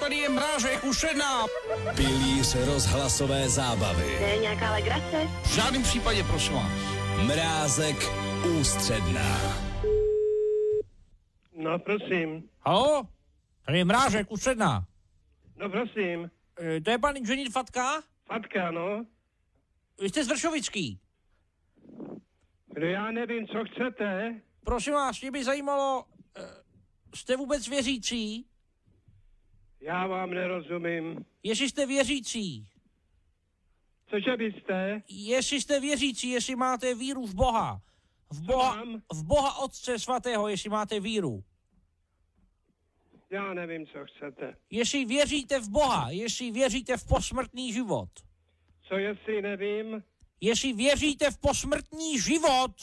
tady je Mrážek už 1. Pilíř rozhlasové zábavy. To je nějaká legrace? V žádném případě, prosím vás. Mrázek ústředná. No, prosím. Haló? Tady je Mrážek už 1. No, prosím. To je pan inženýr Fatka? Fatka, no. Vy jste z Vršovický. No, já nevím, co chcete. Prosím vás, mě by zajímalo, jste vůbec věřící? Já vám nerozumím. Jestli jste věřící. Cože byste? Jestli jste věřící, jestli máte víru v Boha. V Boha Otce svatého, jestli máte víru. Já nevím, co chcete. Jestli věříte v Boha, jestli věříte v posmrtný život. Co jestli nevím? Jestli věříte v posmrtný život.